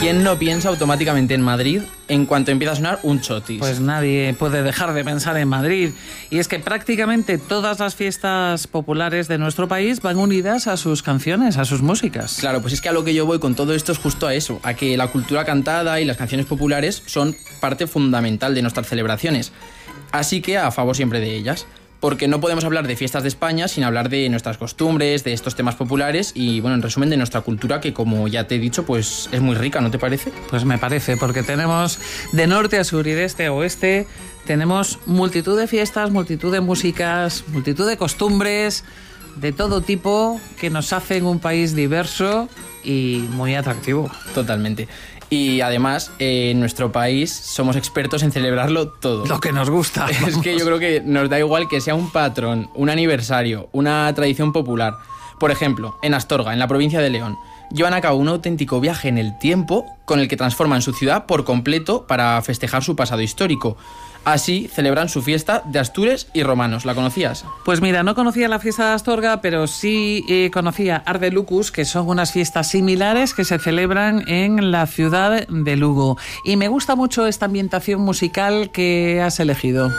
¿Quién no piensa automáticamente en Madrid en cuanto empieza a sonar un chotis? Pues nadie puede dejar de pensar en Madrid. Y es que prácticamente todas las fiestas populares de nuestro país van unidas a sus canciones, a sus músicas. Claro, pues es que a lo que yo voy con todo esto es justo a eso, a que la cultura cantada y las canciones populares son parte fundamental de nuestras celebraciones. Así que a favor siempre de ellas. Porque no podemos hablar de fiestas de España sin hablar de nuestras costumbres, de estos temas populares y, bueno, en resumen, de nuestra cultura que, como ya te he dicho, pues es muy rica, ¿no te parece? Pues me parece, porque tenemos de norte a sur y de este a oeste, tenemos multitud de fiestas, multitud de músicas, multitud de costumbres, de todo tipo, que nos hacen un país diverso y muy atractivo. Totalmente. Y además, en nuestro país somos expertos en celebrarlo todo. Lo que nos gusta. Es que yo creo que nos da igual que sea un patrón, un aniversario, una tradición popular. Por ejemplo, en Astorga, en la provincia de León, llevan a cabo un auténtico viaje en el tiempo con el que transforman su ciudad por completo para festejar su pasado histórico. Así celebran su fiesta de Astures y Romanos. ¿La conocías? Pues mira, no conocía la fiesta de Astorga, pero sí conocía Arde Lucus, que son unas fiestas similares que se celebran en la ciudad de Lugo. Y me gusta mucho esta ambientación musical que has elegido.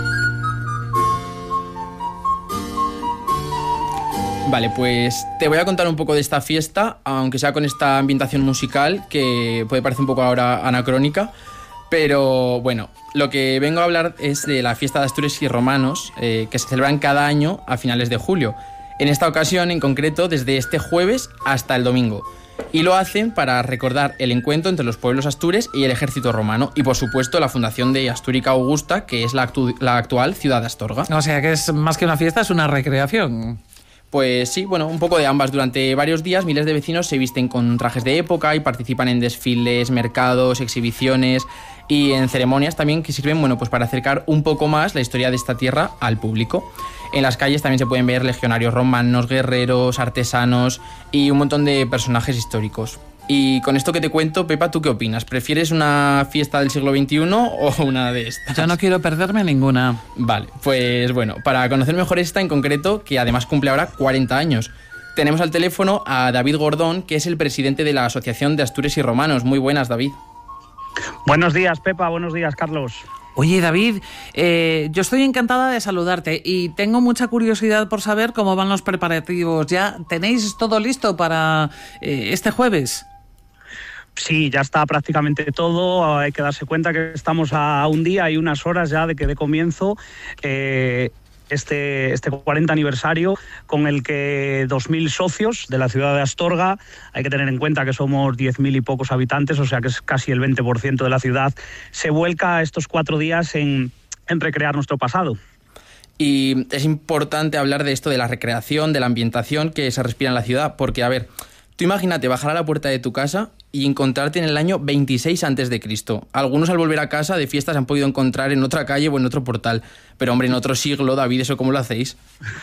Vale, pues te voy a contar un poco de esta fiesta, aunque sea con esta ambientación musical que puede parecer un poco ahora anacrónica. Pero bueno, lo que vengo a hablar es de la fiesta de Astures y Romanos, que se celebran cada año a finales de julio. En esta ocasión, en concreto, desde este jueves hasta el domingo. Y lo hacen para recordar el encuentro entre los pueblos astures y el ejército romano. Y, por supuesto, la fundación de Astúrica Augusta, que es la actual ciudad de Astorga. O sea que es más que una fiesta, es una recreación. Pues sí, bueno, un poco de ambas. Durante varios días miles de vecinos se visten con trajes de época y participan en desfiles, mercados, exhibiciones y en ceremonias también que sirven, bueno, pues para acercar un poco más la historia de esta tierra al público. En las calles también se pueden ver legionarios romanos, guerreros, artesanos y un montón de personajes históricos. Y con esto que te cuento, Pepa, ¿tú qué opinas? ¿Prefieres una fiesta del siglo XXI o una de estas? Yo no quiero perderme ninguna. Vale, pues bueno, para conocer mejor esta en concreto, que además cumple ahora 40 años, tenemos al teléfono a David Gordón, que es el presidente de la Asociación de Astures y Romanos. Muy buenas, David. Buenos días, Pepa. Buenos días, Carlos. Oye, David, yo estoy encantada de saludarte y tengo mucha curiosidad por saber cómo van los preparativos. ¿Ya tenéis todo listo para este jueves? Sí, ya está prácticamente todo. Hay que darse cuenta que estamos a un día y unas horas ya de que dé comienzo este 40 aniversario con el que 2.000 socios de la ciudad de Astorga, hay que tener en cuenta que somos 10.000 y pocos habitantes, o sea que es casi el 20% de la ciudad, se vuelca estos 4 días en recrear nuestro pasado. Y es importante hablar de esto, de la recreación, de la ambientación que se respira en la ciudad, porque, a ver, tú imagínate bajar a la puerta de tu casa y encontrarte en el año 26 a.C. Algunos al volver a casa de fiestas han podido encontrar en otra calle o en otro portal. Pero hombre, en otro siglo, David, ¿eso cómo lo hacéis?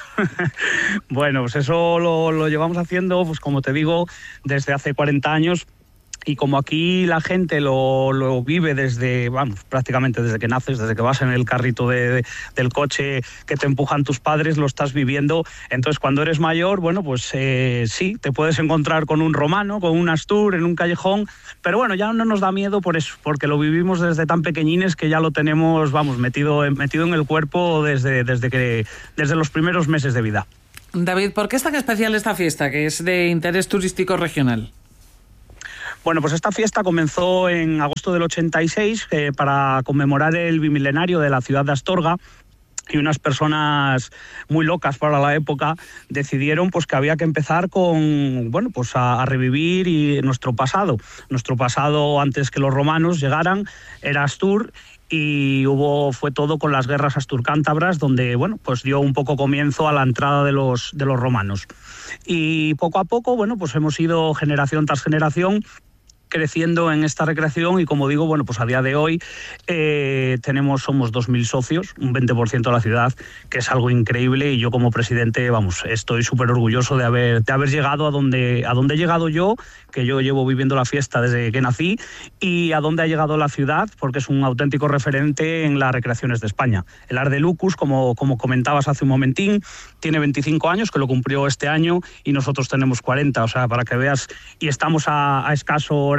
Bueno, pues eso lo llevamos haciendo, pues como te digo, desde hace 40 años. Y como aquí la gente lo vive desde, vamos, prácticamente desde que naces, desde que vas en el carrito del coche que te empujan tus padres, lo estás viviendo. Entonces, cuando eres mayor, bueno, pues sí, te puedes encontrar con un romano, con un astur, en un callejón, pero bueno, ya no nos da miedo por eso, porque lo vivimos desde tan pequeñines que ya lo tenemos, vamos, metido en el cuerpo desde los primeros meses de vida. David, ¿por qué es tan especial esta fiesta, que es de interés turístico regional? Bueno, pues esta fiesta comenzó en agosto del 86 para conmemorar el bimilenario de la ciudad de Astorga. Y unas personas muy locas para la época decidieron pues que había que empezar con, bueno, pues a revivir nuestro pasado. Nuestro pasado antes que los romanos llegaran era Astur. Y fue todo con las guerras asturcántabras, donde, bueno, pues dio un poco comienzo a la entrada de los romanos. Y poco a poco, bueno, pues hemos ido generación tras generación creciendo en esta recreación y, como digo, bueno, pues a día de hoy somos 2.000 socios, un 20% de la ciudad, que es algo increíble, y yo como presidente, vamos, estoy súper orgulloso de haber llegado a donde he llegado yo, que yo llevo viviendo la fiesta desde que nací, y a donde ha llegado la ciudad, porque es un auténtico referente en las recreaciones de España. El Arde Lucus, como comentabas hace un momentín, tiene 25 años, que lo cumplió este año, y nosotros tenemos 40, o sea, para que veas, y estamos a escaso hora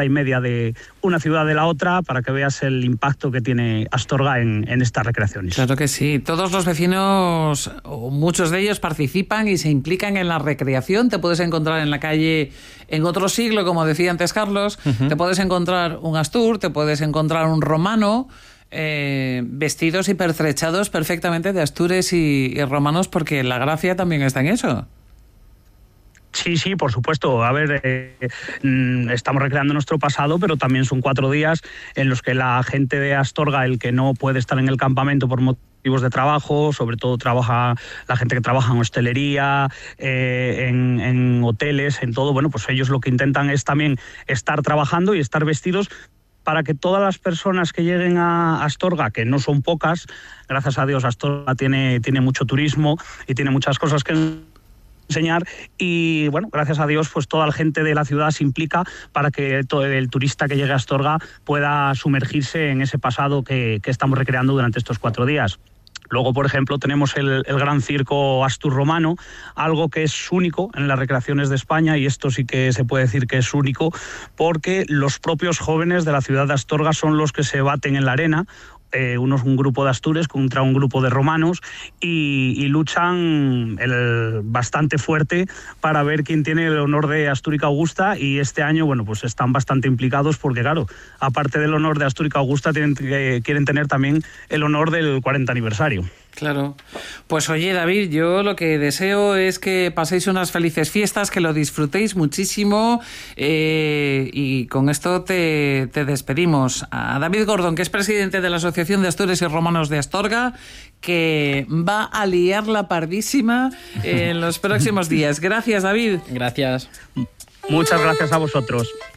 hora y media de una ciudad de la otra, para que veas el impacto que tiene Astorga en estas recreaciones. Claro que sí. Todos los vecinos, o muchos de ellos, participan y se implican en la recreación. Te puedes encontrar en la calle en otro siglo, como decía antes Carlos. Te puedes encontrar un Astur, te puedes encontrar un romano, vestidos y pertrechados perfectamente de astures y romanos, porque la gracia también está en eso. Sí, por supuesto. A ver, estamos recreando nuestro pasado, pero también son 4 días en los que la gente de Astorga, el que no puede estar en el campamento por motivos de trabajo, sobre todo trabaja la gente que trabaja en hostelería, en hoteles, en todo, bueno, pues ellos lo que intentan es también estar trabajando y estar vestidos para que todas las personas que lleguen a Astorga, que no son pocas, gracias a Dios Astorga tiene mucho turismo y tiene muchas cosas que enseñar, y bueno, gracias a Dios pues toda la gente de la ciudad se implica para que todo el turista que llegue a Astorga pueda sumergirse en ese pasado que estamos recreando durante estos 4 días. Luego, por ejemplo, tenemos el gran circo Astur Romano, algo que es único en las recreaciones de España, y esto sí que se puede decir que es único porque los propios jóvenes de la ciudad de Astorga son los que se baten en la arena, un grupo de astures contra un grupo de romanos, y luchan bastante fuerte para ver quién tiene el honor de Astúrica Augusta, y este año, bueno, pues están bastante implicados porque, claro, aparte del honor de Astúrica Augusta, quieren tener también el honor del 40 aniversario. Claro. Pues oye, David, yo lo que deseo es que paséis unas felices fiestas, que lo disfrutéis muchísimo, y con esto te despedimos. A David Gordón, que es presidente de la Asociación de Astures y Romanos de Astorga, que va a liar la pardísima en los próximos días. Gracias, David. Gracias. Muchas gracias a vosotros.